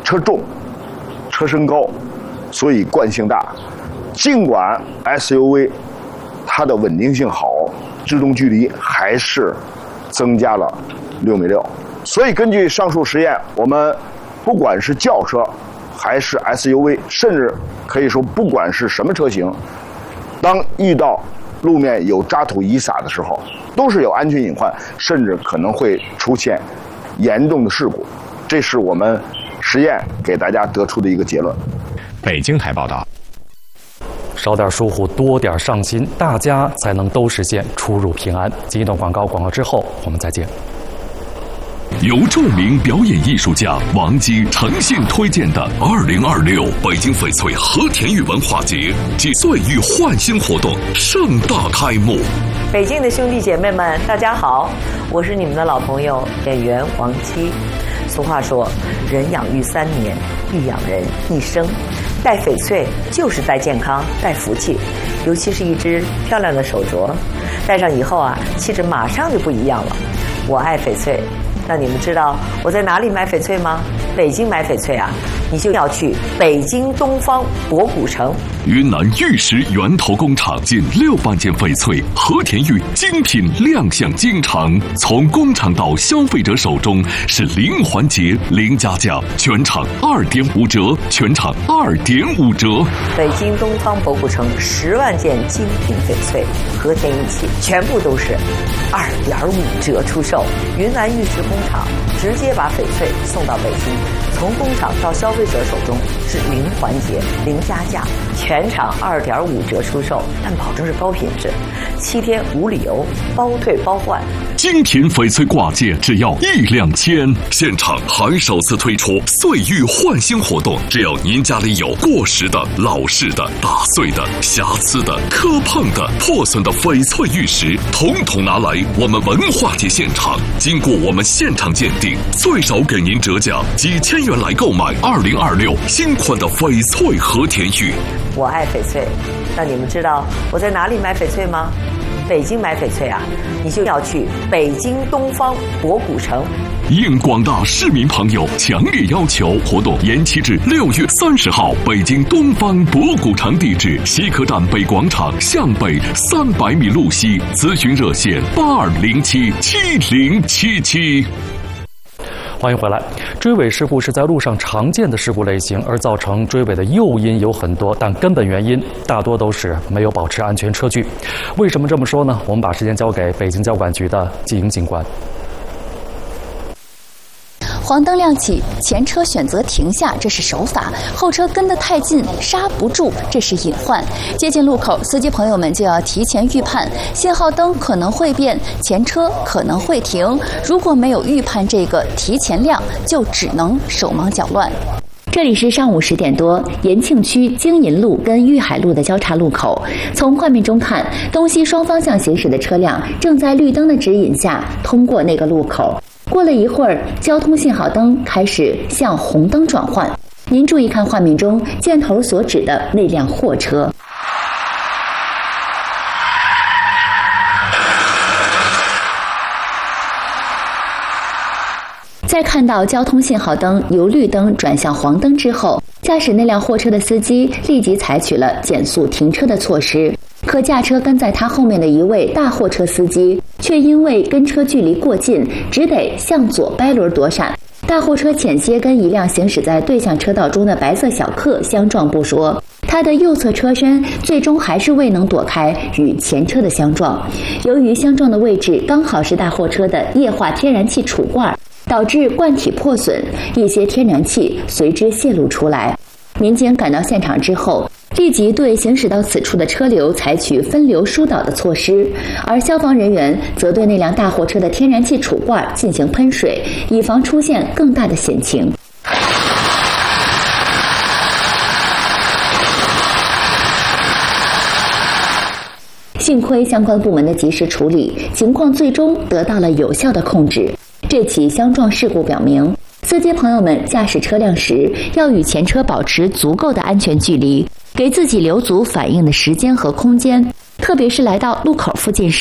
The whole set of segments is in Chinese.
车重、车身高，所以惯性大。尽管 SUV 它的稳定性好，制动距离还是增加了6.6米。所以根据上述实验，我们不管是轿车还是 SUV， 甚至可以说不管是什么车型，当遇到路面有渣土遗撒的时候，都是有安全隐患，甚至可能会出现严重的事故。这是我们实验给大家得出的一个结论。 北京台报道。 少点疏忽，多点上心，大家才能都实现出入平安。进一段广告之后我们再见。 由著名表演艺术家王姬诚信推荐的2026北京翡翠和田玉文化节暨岁玉焕新活动盛大开幕。 北京的兄弟姐妹们，大家好，我是你们的老朋友演员王姬。俗话说，人养育3年，玉养人一生。戴翡翠就是戴健康、戴福气，尤其是一只漂亮的手镯，戴上以后啊，气质马上就不一样了。我爱翡翠，那你们知道我在哪里买翡翠吗？北京买翡翠啊，你就要去北京东方博古城。 云南玉石源头工厂近6万件翡翠和田玉精品亮相京城，从工厂到消费者手中是零环节、零加价，全场2.5折，全场2.5折。 北京东方博古城10万件精品翡翠和田玉器，全部都是2.5折出售。云南玉石工厂直接把翡翠送到北京，从工厂到消费者手中是零环节、零加价，全场2.5折出售，但保证是高品质，7天无理由，包退包换。 精品翡翠挂件只要1-2千，现场还首次推出岁玉焕新活动，只要您家里有过时的、老式的、打碎的、瑕疵的、磕碰的、破损的翡翠玉石，统统拿来我们文化节现场，经过我们现场鉴定，最少给您折价几千元来购买2026新款的翡翠和田玉。 我爱翡翠，那你们知道我在哪里买翡翠吗？北京买翡翠啊，你就要去北京东方博古城。 应广大市民朋友强烈要求，活动延期至6月30号，北京东方博古城，地址西客站北广场向北300米路西，咨询热线82077077。 欢迎回来。追尾事故是在路上常见的事故类型，而造成追尾的诱因有很多，但根本原因大多都是没有保持安全车距。为什么这么说呢？我们把时间交给北京交管局的季莹警官。 黄灯亮起，前车选择停下，这是守法；后车跟得太近，刹不住，这是隐患。接近路口，司机朋友们就要提前预判，信号灯可能会变，前车可能会停。如果没有预判这个提前亮，就只能手忙脚乱。 这里是上午10点多，延庆区京银路跟玉海路的交叉路口。从画面中看，东西双方向行驶的车辆正在绿灯的指引下通过那个路口。过了一会儿，交通信号灯开始向红灯转换。您注意看画面中箭头所指的那辆货车。在看到交通信号灯由绿灯转向黄灯之后，驾驶那辆货车的司机立即采取了减速停车的措施。可驾车跟在他后面的一位大货车司机却因为跟车距离过近，只得向左掰轮躲闪。大货车险些跟一辆行驶在对向车道中的白色小客相撞不说，他的右侧车身最终还是未能躲开与前车的相撞。由于相撞的位置刚好是大货车的液化天然气储罐，导致罐体破损，一些天然气随之泄露出来。民警赶到现场之后，立即对行驶到此处的车流采取分流疏导的措施，而消防人员则对那辆大货车的天然气储罐进行喷水，以防出现更大的险情。幸亏相关部门的及时处理，情况最终得到了有效的控制。这起相撞事故表明，司机朋友们驾驶车辆时要与前车保持足够的安全距离，给自己留足反应的时间和空间。特别是来到路口附近时，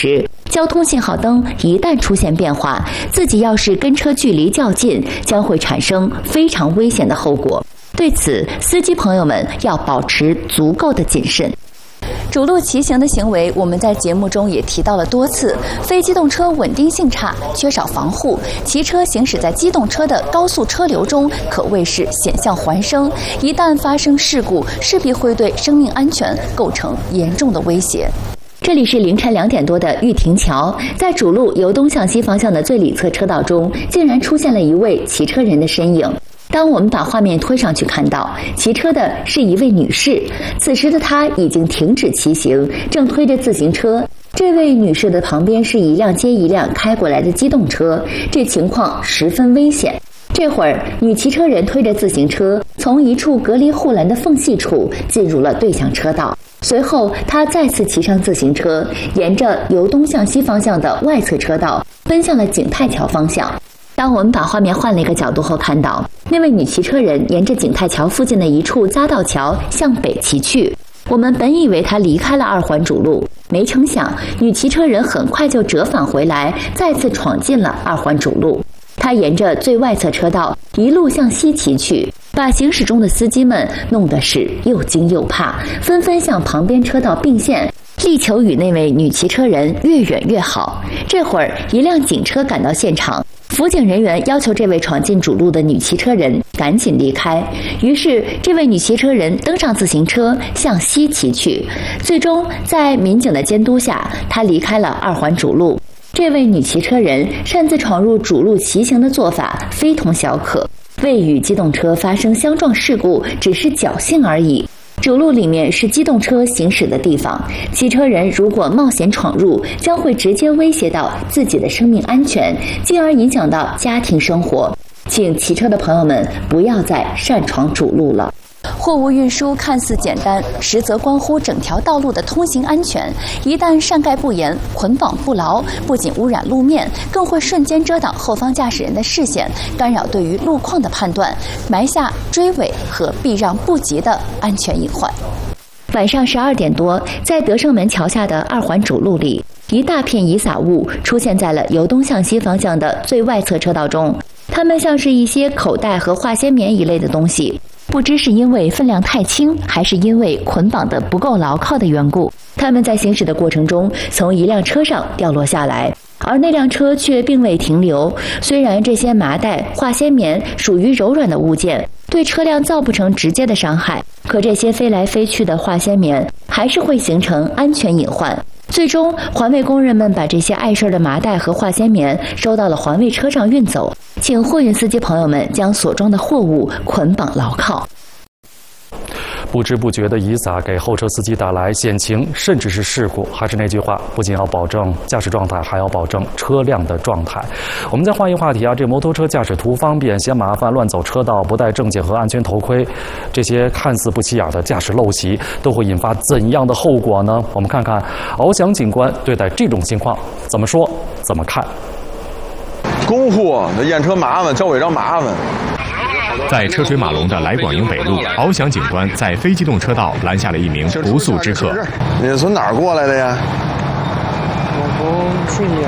交通信号灯一旦出现变化，自己要是跟车距离较近，将会产生非常危险的后果。对此，司机朋友们要保持足够的谨慎。 主路骑行的行为，我们在节目中也提到了多次。非机动车稳定性差，缺少防护，骑车行驶在机动车的高速车流中，可谓是险象环生。一旦发生事故，势必会对生命安全构成严重的威胁。 这里是凌晨2点多的玉亭桥，在主路由东向西方向的最里侧车道中，竟然出现了一位骑车人的身影。当我们把画面推上去，看到骑车的是一位女士，此时的她已经停止骑行，正推着自行车。这位女士的旁边是一辆接一辆开过来的机动车，这情况十分危险。这会儿，女骑车人推着自行车从一处隔离护栏的缝隙处进入了对向车道，随后她再次骑上自行车，沿着由东向西方向的外侧车道奔向了景泰桥方向。当我们把画面换了一个角度后，看到那位女骑车人沿着景泰桥附近的一处匝道桥向北骑去。我们本以为她离开了2环主路，没成想女骑车人很快就折返回来，再次闯进了2环主路。她沿着最外侧车道一路向西骑去，把行驶中的司机们弄得是又惊又怕，纷纷向旁边车道并线，力求与那位女骑车人越远越好。这会儿，一辆警车赶到现场，辅警人员要求这位闯进主路的女骑车人赶紧离开。于是，这位女骑车人登上自行车向西骑去。最终，在民警的监督下，她离开了2环主路。这位女骑车人擅自闯入主路骑行的做法非同小可，为与机动车发生相撞事故只是侥幸而已。主路里面是机动车行驶的地方，骑车人如果冒险闯入，将会直接威胁到自己的生命安全，进而影响到家庭生活。请骑车的朋友们不要再擅闯主路了。 货物运输看似简单，实则关乎整条道路的通行安全。一旦上盖不严、捆绑不牢，不仅污染路面，更会瞬间遮挡后方驾驶人的视线，干扰对于路况的判断，埋下追尾和避让不及的安全隐患。 晚上12点多，在德胜门桥下的2环主路里，一大片遗撒物出现在了由东向西方向的最外侧车道中，它们像是一些口袋和化纤棉一类的东西。不知是因为分量太轻，还是因为捆绑的不够牢靠的缘故，他们在行驶的过程中从一辆车上掉落下来，而那辆车却并未停留。虽然这些麻袋、化纤棉属于柔软的物件，对车辆造不成直接的伤害，可这些飞来飞去的化纤棉还是会形成安全隐患。最终，环卫工人们把这些碍事的麻袋和化纤棉收到了环卫车上运走，请货运司机朋友们将所装的货物捆绑牢靠。 不知不觉的遗撒给后车司机带来险情，甚至是事故。还是那句话，不仅要保证驾驶状态，还要保证车辆的状态。我们再换一话题啊，这摩托车驾驶图方便嫌麻烦，乱走车道，不戴证件和安全头盔，这些看似不起眼的驾驶陋习，都会引发怎样的后果呢？我们看看翱翔警官对待这种情况怎么说，怎么看。 公户那验车麻烦，交违章麻烦。 在车水马龙的来广营北路，翱翔警官在非机动车道拦下了一名不速之客。 你是从哪儿过来的呀？ 我从顺义。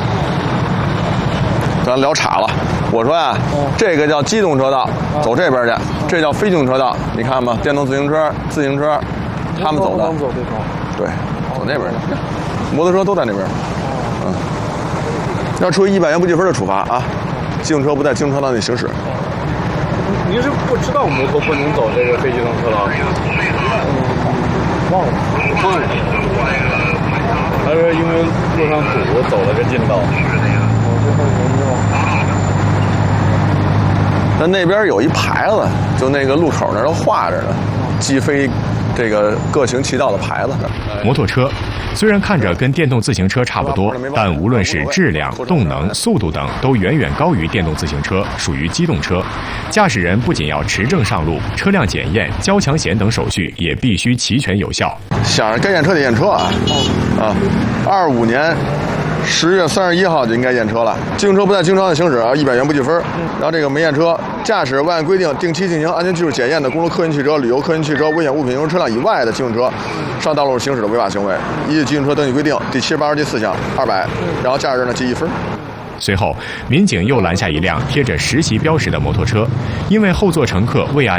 咱聊岔了。我说呀，这个叫机动车道，走这边去；这叫非机动车道。你看吧，电动自行车、他们走的。对，走那边去。摩托车都在那边。要处以100元不计分的处罚啊！机动车不在机动车道内行驶。 您是不知道摩托不能走这个非机动车道？忘了。还是因为路上堵，走了个近道。 那边有一牌子，就那个路口那儿都画着呢，击飞这个各行其道的牌子。 摩托车虽然看着跟电动自行车差不多，但无论是质量、动能、速度等，都远远高于电动自行车，属于机动车。驾驶人不仅要持证上路，车辆检验、交强险等手续也必须齐全有效。 想着该验车得验车啊！25年 10月31号就应该验车了。机动车不在经常的行驶100元不记分。然后这个没验车，驾驶未按规定定期进行安全技术检验的公路客运汽车、旅游客运汽车、危险物品运输车辆以外的机动车上道路行驶的违法行为，依机动车登记规定第78第4项200，然后驾驶人呢记1分。 随后，民警又拦下一辆贴着实习标识的摩托车，因为后座乘客未按